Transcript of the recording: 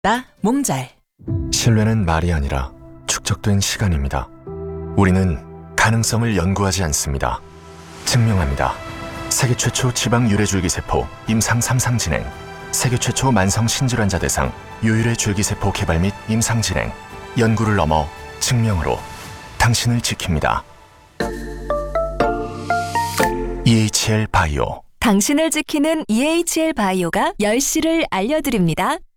나 몽잘. 신뢰는 말이 아니라 축적된 시간입니다. 우리는 가능성을 연구하지 않습니다. 증명합니다. 세계 최초 지방 유래줄기세포 임상 3상 진행, 세계 최초 만성 신질환자 대상 유일의 줄기세포 개발 및 임상 진행, 연구를 넘어 증명으로 당신을 지킵니다. EHL 바이오. 당신을 지키는 EHL 바이오가 10시를 알려드립니다.